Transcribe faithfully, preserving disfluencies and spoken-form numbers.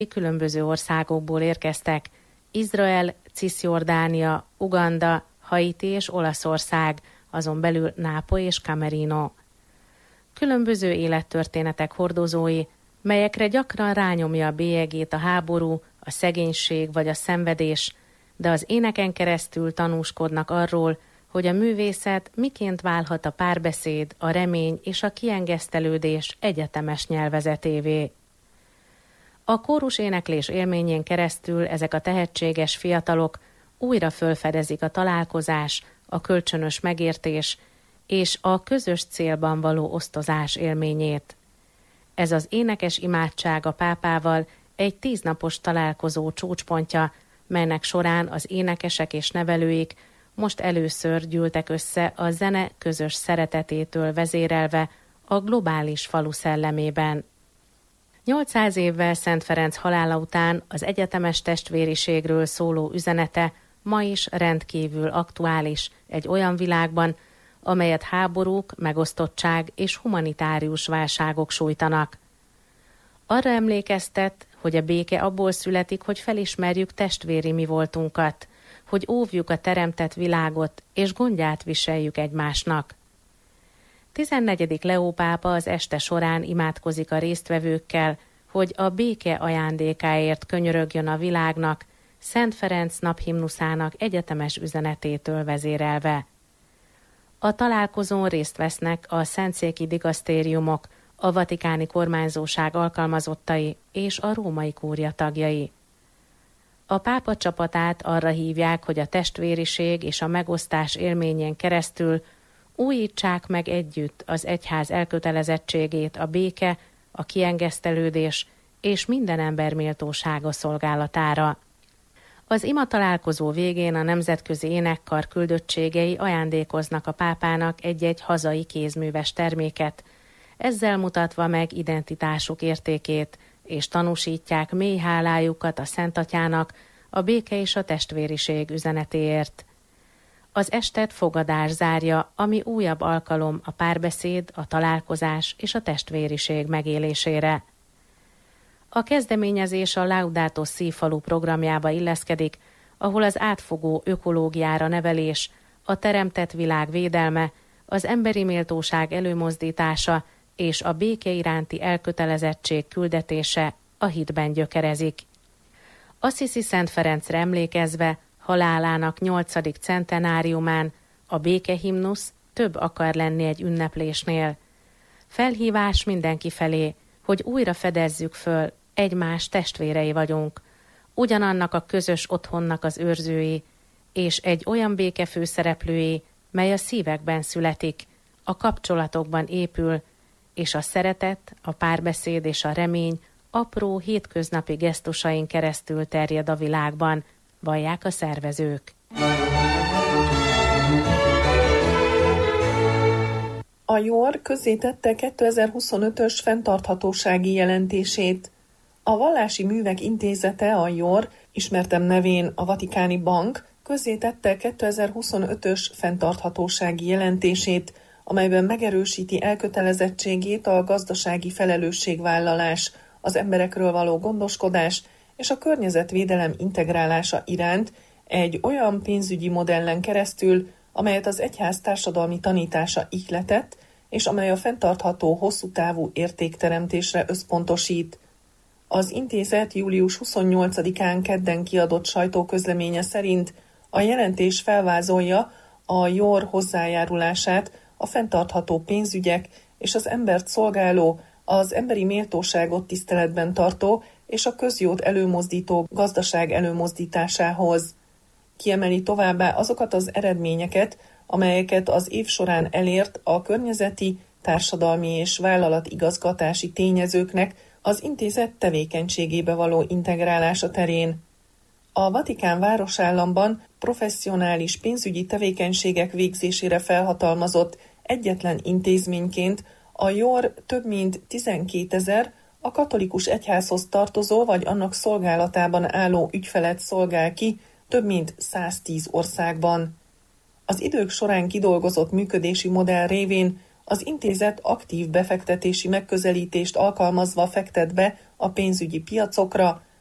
különböző országokból érkeztek: Izrael, Cisjordánia, Uganda, Haiti és Olaszország, azon belül Nápoly és Camerino. Különböző élettörténetek hordozói, melyekre gyakran rányomja a bélyegét a háború, a szegénység vagy a szenvedés, de az éneken keresztül tanúskodnak arról, hogy a művészet miként válhat a párbeszéd, a remény és a kiengesztelődés egyetemes nyelvezetévé. A kórus éneklés élményén keresztül ezek a tehetséges fiatalok újra fölfedezik a találkozás, a kölcsönös megértés és a közös célban való osztozás élményét. Ez az énekes imádság a pápával egy tíznapos találkozó csúcspontja, melynek során az énekesek és nevelőik most először gyűltek össze a zene közös szeretetétől vezérelve a globális falu szellemében. nyolcszáz évvel Szent Ferenc halála után az egyetemes testvériségről szóló üzenete ma is rendkívül aktuális egy olyan világban, amelyet háborúk, megosztottság és humanitárius válságok sújtanak. Arra emlékeztet, hogy a béke abból születik, hogy felismerjük testvéri mi voltunkat, hogy óvjuk a teremtett világot, és gondját viseljük egymásnak. tizennegyedik Leó pápa az este során imádkozik a résztvevőkkel, hogy a béke ajándékáért könyörögjön a világnak, Szent Ferenc naphimnuszának egyetemes üzenetétől vezérelve. A találkozón részt vesznek a szentszéki digasztériumok, a vatikáni kormányzóság alkalmazottai és a római kúria tagjai. A pápa csapatát arra hívják, hogy a testvériség és a megosztás élményén keresztül újítsák meg együtt az egyház elkötelezettségét a béke, a kiengesztelődés és minden ember méltósága szolgálatára. Az ima találkozó végén a nemzetközi énekkar küldöttségei ajándékoznak a pápának egy-egy hazai kézműves terméket, ezzel mutatva meg identitásuk értékét, és tanúsítják mély hálájukat a Szent Atyának a béke és a testvériség üzenetéért. Az estet fogadás zárja, ami újabb alkalom a párbeszéd, a találkozás és a testvériség megélésére. A kezdeményezés a Laudato Si falu programjába illeszkedik, ahol az átfogó ökológiára nevelés, a teremtett világ védelme, az emberi méltóság előmozdítása és a béke iránti elkötelezettség küldetése a hitben gyökerezik. Assisi Szent Ferencre emlékezve halálának nyolcadik centenáriumán a békehimnusz több akar lenni egy ünneplésnél. Felhívás mindenki felé, hogy újra fedezzük föl, egymás testvérei vagyunk, ugyanannak a közös otthonnak az őrzői, és egy olyan béke főszereplői, mely a szívekben születik, a kapcsolatokban épül, és a szeretet, a párbeszéd és a remény apró hétköznapi gesztusain keresztül terjed a világban, vallják a szervezők. A jor közzétette kétezer-huszonötös fenntarthatósági jelentését. A Vallási Művek Intézete, a jor, ismertebb nevén a Vatikáni Bank, közzétette kétezer-huszonötös fenntarthatósági jelentését, amelyben megerősíti elkötelezettségét a gazdasági felelősségvállalás, az emberekről való gondoskodás és a környezetvédelem integrálása iránt egy olyan pénzügyi modellen keresztül, amelyet az egyház társadalmi tanítása ihletett, és amely a fenntartható, hosszútávú értékteremtésre összpontosít. Az intézet július huszonnyolcadikán kedden kiadott sajtóközleménye szerint a jelentés felvázolja a jor hozzájárulását a fenntartható pénzügyek és az embert szolgáló, az emberi méltóságot tiszteletben tartó és a közjót előmozdító gazdaság előmozdításához. Kiemeli továbbá azokat az eredményeket, amelyeket az év során elért a környezeti, társadalmi és vállalatigazgatási tényezőknek az intézet tevékenységébe való integrálása terén. A Vatikán városállamban professzionális pénzügyi tevékenységek végzésére felhatalmazott egyetlen intézményként a jor több mint tizenkétezer a katolikus egyházhoz tartozó vagy annak szolgálatában álló ügyfelet szolgál ki több mint száztíz országban. Az idők során kidolgozott működési modell révén az intézet aktív befektetési megközelítést alkalmazva fektet be a pénzügyi piacokra,